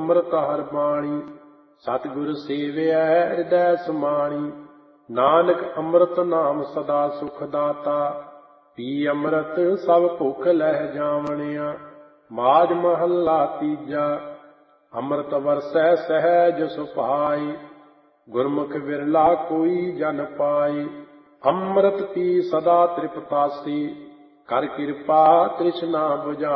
ਅੰਮ੍ਰਿਤ ਹਰਿ ਬਾਣੀ। ਸਤਿਗੁਰ ਸੇਵਿਐ ਹਿਰਦੈ ਸਮਾਣੀ। ਨਾਨਕ ਅੰਮ੍ਰਿਤ ਨਾਮ ਸਦਾ ਸੁਖ ਦਾਤਾ। ਪੀ ਅੰਮ੍ਰਿਤ ਸਭ ਭੁਖ ਲਹਿ ਜਾਵਣਿਆ। ਮਾਝ ਮਹੱਲਾ ਤੀਜਾ। ਅੰਮ੍ਰਿਤ ਵਰਸੈ ਸਹਿਜ ਸੁਭਾਈ। ਗੁਰਮੁਖ ਵਿਰਲਾ ਕੋਈ ਜਨ ਪਾਈ। ਅੰਮ੍ਰਿਤ ਪੀ ਸਦਾ ਤ੍ਰਿਪਤਾਸੀ। ਕਰ ਕਿਰਪਾ ਤ੍ਰਿਸ਼ਨਾ ਬੁਝਾਈ।